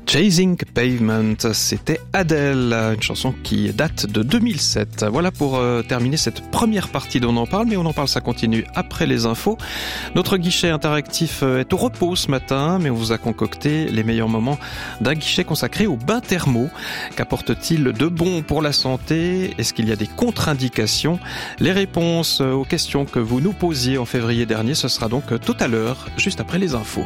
Chasing Pavement, c'était Adele, une chanson qui date de 2007. Voilà pour terminer cette première partie d'On en parle, mais On en parle, ça continue après les infos. Notre guichet interactif est au repos ce matin, mais on vous a concocté les meilleurs moments d'un guichet consacré au bain thermo. Qu'apporte-t-il de bon pour la santé? Est-ce qu'il y a des contre-indications? Les réponses aux questions que vous nous posiez en février dernier, ce sera donc tout à l'heure, juste après les infos.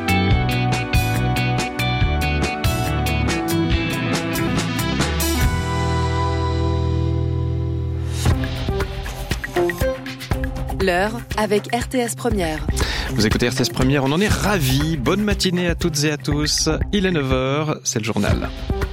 L'heure avec RTS Première. Vous écoutez RTS Première, on en est ravis. Bonne matinée à toutes et à tous. Il est 9h, c'est le journal.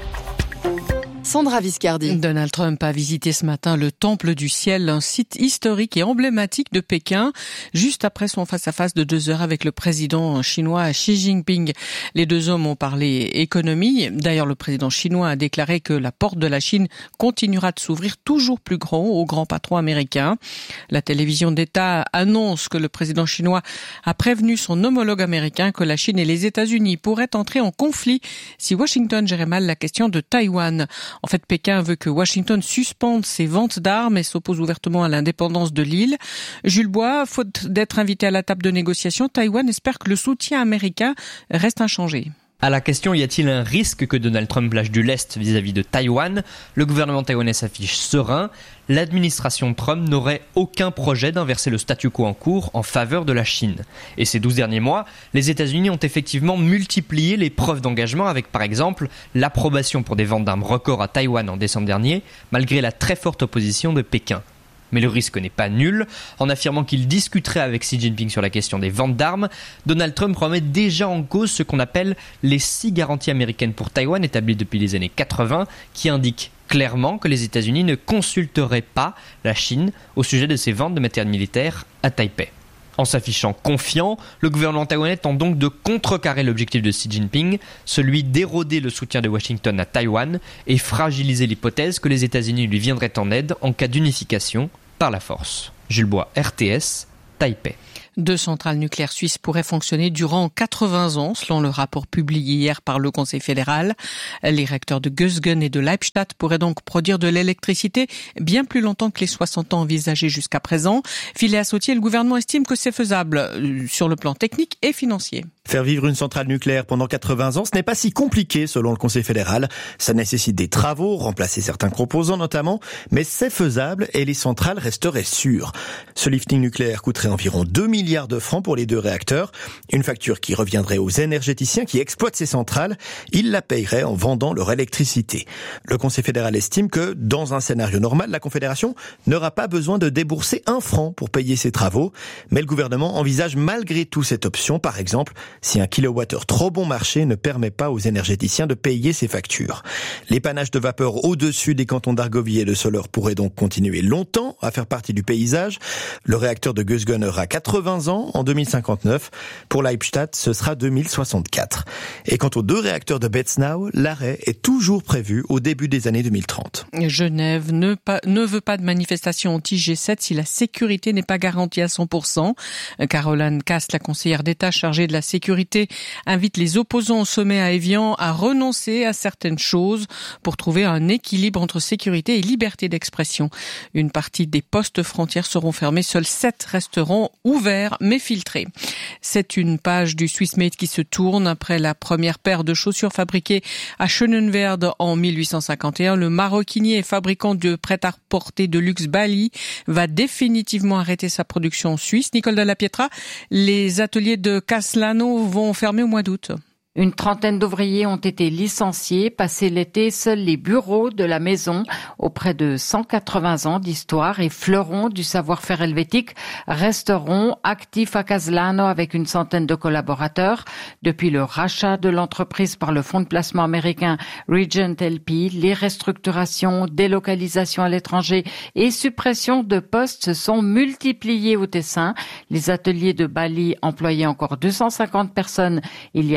Sandra Viscardi. Donald Trump a visité ce matin le Temple du Ciel, un site historique et emblématique de Pékin, juste après son face-à-face de 2 heures avec le président chinois Xi Jinping. Les deux hommes ont parlé économie. D'ailleurs, le président chinois a déclaré que la porte de la Chine continuera de s'ouvrir toujours plus grand aux grands patrons américains. La télévision d'État annonce que le président chinois a prévenu son homologue américain que la Chine et les États-Unis pourraient entrer en conflit si Washington gérait mal la question de Taïwan. En fait, Pékin veut que Washington suspende ses ventes d'armes et s'oppose ouvertement à l'indépendance de l'île. Jules Bois, faute d'être invité à la table de négociation, Taïwan espère que le soutien américain reste inchangé. À la question, y a-t-il un risque que Donald Trump lâche du lest vis-à-vis de Taïwan? Le gouvernement taïwanais s'affiche serein. L'administration Trump n'aurait aucun projet d'inverser le statu quo en cours en faveur de la Chine. Et ces 12 derniers mois, les États-Unis ont effectivement multiplié les preuves d'engagement avec par exemple l'approbation pour des ventes d'armes records à Taïwan en décembre dernier, malgré la très forte opposition de Pékin. Mais le risque n'est pas nul. En affirmant qu'il discuterait avec Xi Jinping sur la question des ventes d'armes, Donald Trump remet déjà en cause ce qu'on appelle les 6 garanties américaines pour Taïwan établies depuis les années 80, qui indiquent clairement que les États-Unis ne consulteraient pas la Chine au sujet de ses ventes de matériel militaire à Taipei. En s'affichant confiant, le gouvernement taïwanais tente donc de contrecarrer l'objectif de Xi Jinping, celui d'éroder le soutien de Washington à Taïwan et fragiliser l'hypothèse que les États-Unis lui viendraient en aide en cas d'unification par la force. Jules Bois, RTS, Taipei. 2 centrales nucléaires suisses pourraient fonctionner durant 80 ans, selon le rapport publié hier par le Conseil fédéral. Les réacteurs de Gösgen et de Leibstadt pourraient donc produire de l'électricité bien plus longtemps que les 60 ans envisagés jusqu'à présent. Philéa Sautier, le gouvernement estime que c'est faisable sur le plan technique et financier. Faire vivre une centrale nucléaire pendant 80 ans, ce n'est pas si compliqué selon le Conseil fédéral. Ça nécessite des travaux, remplacer certains composants notamment, mais c'est faisable et les centrales resteraient sûres. Ce lifting nucléaire coûterait environ 2 milliards de francs pour les 2 réacteurs. Une facture qui reviendrait aux énergéticiens qui exploitent ces centrales. Ils la paieraient en vendant leur électricité. Le Conseil fédéral estime que, dans un scénario normal, la Confédération n'aura pas besoin de débourser 1 franc pour payer ses travaux. Mais le gouvernement envisage malgré tout cette option, par exemple, si un kilowattheure trop bon marché ne permet pas aux énergéticiens de payer ses factures. L'épannage de vapeur au-dessus des cantons d'Argovie et de Soleure pourrait donc continuer longtemps à faire partie du paysage. Le réacteur de Gösgen aura 80 ans en 2059. Pour Leibstadt, ce sera 2064. Et quant aux 2 réacteurs de Betznau, l'arrêt est toujours prévu au début des années 2030. Genève ne veut pas de manifestation anti-G7 si la sécurité n'est pas garantie à 100%. Caroline Cass, la conseillère d'État chargée de la sécurité, invite les opposants au sommet à Évian à renoncer à certaines choses pour trouver un équilibre entre sécurité et liberté d'expression. Une partie des postes frontières seront fermés, seuls 7 resteront ouverts mais filtrés. C'est une page du Swissmade qui se tourne après la première paire de chaussures fabriquées à Schönenwerd en 1851. Le maroquinier et fabricant de prêt-à-porter de luxe Bali va définitivement arrêter sa production en Suisse. Nicole de la Pietra, les ateliers de Caslano vont fermer au mois d'août. Une trentaine d'ouvriers ont été licenciés. Passé l'été, seuls les bureaux de la maison, auprès de 180 ans d'histoire et fleurons du savoir-faire helvétique, resteront actifs à Caslano avec une centaine de collaborateurs. Depuis le rachat de l'entreprise par le fonds de placement américain Regent LP, les restructurations, délocalisations à l'étranger et suppression de postes se sont multipliées au Tessin. Les ateliers de Bali employaient encore 250 personnes il y a 2 ans.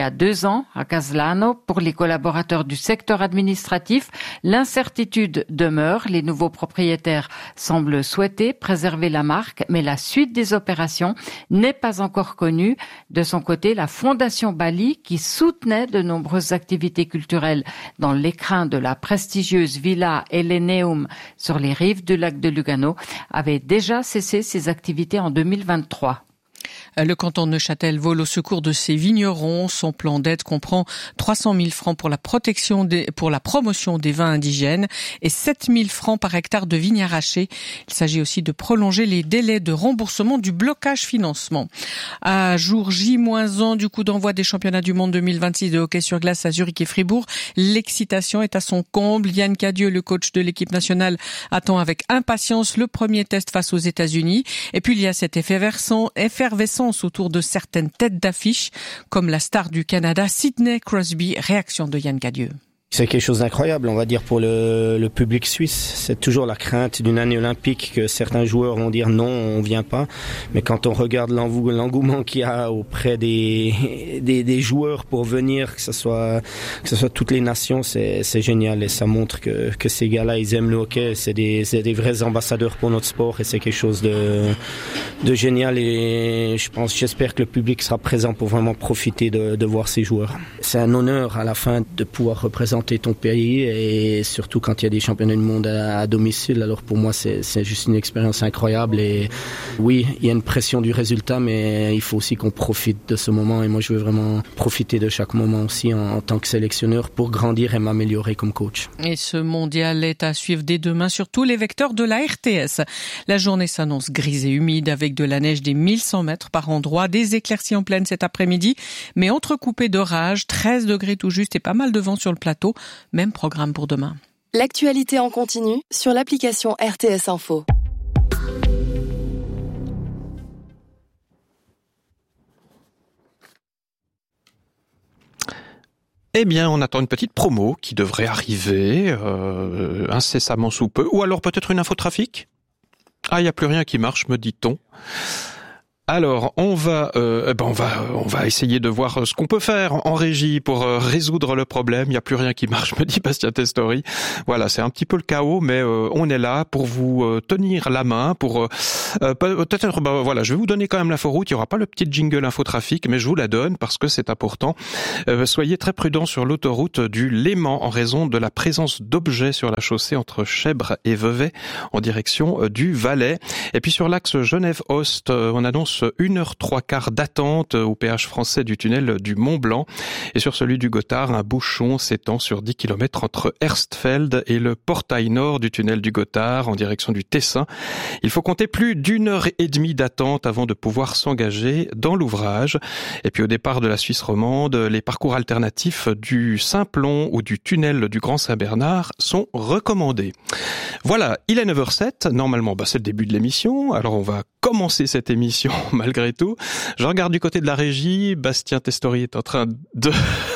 ans à Castelano. Pour les collaborateurs du secteur administratif, l'incertitude demeure. Les nouveaux propriétaires semblent souhaiter préserver la marque, mais la suite des opérations n'est pas encore connue. De son côté, la Fondation Bali, qui soutenait de nombreuses activités culturelles dans l'écrin de la prestigieuse Villa Eleneum sur les rives du lac de Lugano, avait déjà cessé ses activités en 2023. Le canton de Neuchâtel vole au secours de ses vignerons. Son plan d'aide comprend 300 000 francs pour la promotion des vins indigènes et 7 000 francs par hectare de vignes arrachées. Il s'agit aussi de prolonger les délais de remboursement du blocage financement. À jour J-1 du coup d'envoi des championnats du monde 2026 de hockey sur glace à Zurich et Fribourg, l'excitation est à son comble. Yann Cadieux, le coach de l'équipe nationale, attend avec impatience le premier test face aux États-Unis. Et puis il y a cette effervescence autour de certaines têtes d'affiche, comme la star du Canada, Sidney Crosby. Réaction de Yann Cadieux. C'est quelque chose d'incroyable, on va dire, pour le public suisse. C'est toujours la crainte d'une année olympique que certains joueurs vont dire non, on vient pas. Mais quand on regarde l'engouement qu'il y a auprès des joueurs pour venir, que ce soit toutes les nations, c'est génial. Et ça montre que ces gars-là, ils aiment le hockey. C'est des vrais ambassadeurs pour notre sport et c'est quelque chose de génial. Et j'espère que le public sera présent pour vraiment profiter de voir ces joueurs. C'est un honneur à la fin de pouvoir représenter ton pays et surtout quand il y a des championnats du monde à domicile. Alors pour moi c'est juste une expérience incroyable et oui, il y a une pression du résultat mais il faut aussi qu'on profite de ce moment et moi je veux vraiment profiter de chaque moment aussi en tant que sélectionneur pour grandir et m'améliorer comme coach. Et ce mondial est à suivre dès demain sur tous les vecteurs de la RTS. La journée s'annonce grise et humide avec de la neige des 1100 mètres par endroit, des éclaircies en pleine cet après-midi mais entrecoupées d'orages, 13 degrés tout juste et pas mal de vent sur le plateau. Même programme pour demain. L'actualité en continu sur l'application RTS Info. Eh bien, on attend une petite promo qui devrait arriver incessamment sous peu. Ou alors peut-être une infotrafic ? Ah, il n'y a plus rien qui marche, me dit-on. Alors, on va essayer de voir ce qu'on peut faire en régie pour résoudre le problème. Il n'y a plus rien qui marche, me dit Bastien Testori. Voilà, c'est un petit peu le chaos, mais on est là pour vous tenir la main, pour peut-être, voilà, je vais vous donner quand même l'inforoute. Il n'y aura pas le petit jingle infotrafic, mais je vous la donne parce que c'est important. Soyez très prudents sur l'autoroute du Léman en raison de la présence d'objets sur la chaussée entre Chèvres et Vevey en direction du Valais. Et puis sur l'axe Genève-Ost, on annonce 1h03 d'attente au péage français du tunnel du Mont-Blanc. Et sur celui du Gothard, un bouchon s'étend sur 10 km entre Erstfeld et le portail nord du tunnel du Gothard en direction du Tessin. Il faut compter plus d'1h30 d'attente avant de pouvoir s'engager dans l'ouvrage. Et puis au départ de la Suisse romande, les parcours alternatifs du Simplon ou du tunnel du Grand Saint-Bernard sont recommandés. Voilà, il est 9h07. Normalement, c'est le début de l'émission. Alors on va commencer cette émission malgré tout. Je regarde du côté de la régie. Bastien Testori est en train de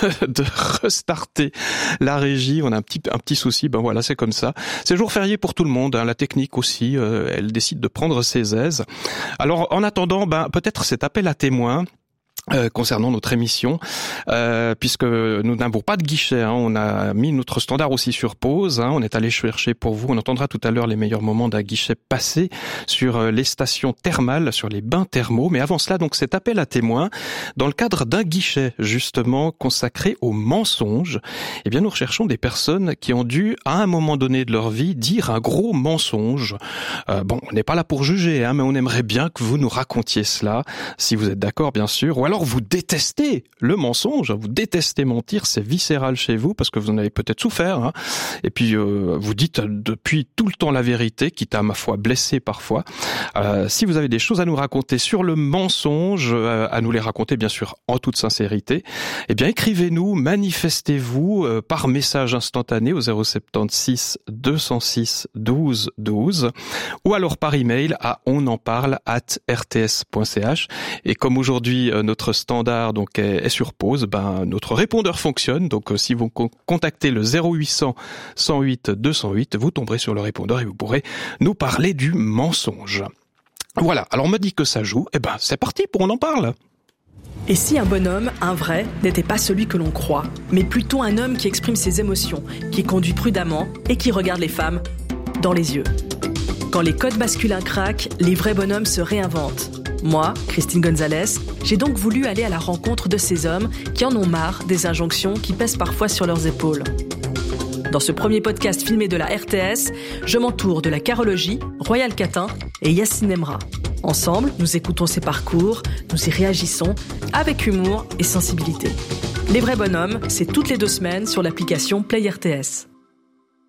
restarter la régie. On a un petit souci. Voilà, c'est comme ça. C'est jour férié pour tout le monde. La technique aussi, elle décide de prendre ses aises. Alors, en attendant, peut-être cet appel à témoins. Concernant notre émission, puisque nous n'avons pas de guichet, on a mis notre standard aussi sur pause, on est allé chercher pour vous, on entendra tout à l'heure les meilleurs moments d'un guichet passé sur les stations thermales, sur les bains thermaux, mais avant cela, donc cet appel à témoins, dans le cadre d'un guichet justement consacré aux mensonges, eh bien nous recherchons des personnes qui ont dû, à un moment donné de leur vie, dire un gros mensonge. On n'est pas là pour juger, mais on aimerait bien que vous nous racontiez cela, si vous êtes d'accord bien sûr, ou alors vous détestez le mensonge, vous détestez mentir, c'est viscéral chez vous parce que vous en avez peut-être souffert, et puis vous dites depuis tout le temps la vérité, quitte à ma foi blesser parfois. Si vous avez des choses à nous raconter sur le mensonge, à nous les raconter bien sûr en toute sincérité, eh bien écrivez-nous, manifestez-vous par message instantané au 076 206 12 12 ou alors par email à onenparle@rts.ch. Et comme aujourd'hui notre standard donc est sur pause, notre répondeur fonctionne. Donc si vous contactez le 0800 108 208, vous tomberez sur le répondeur et vous pourrez nous parler du mensonge. Voilà, alors on me dit que ça joue, c'est parti pour On en parle. Et si un bonhomme, un vrai, n'était pas celui que l'on croit, mais plutôt un homme qui exprime ses émotions, qui conduit prudemment et qui regarde les femmes dans les yeux. Quand les codes masculins craquent, les vrais bonhommes se réinventent. Moi, Christine Gonzalez, j'ai donc voulu aller à la rencontre de ces hommes qui en ont marre des injonctions qui pèsent parfois sur leurs épaules. Dans ce premier podcast filmé de la RTS, je m'entoure de la carologie, Royal Catin et Yacine Emra. Ensemble, nous écoutons ces parcours, nous y réagissons avec humour et sensibilité. Les vrais bonhommes, c'est toutes les 2 semaines sur l'application Play RTS.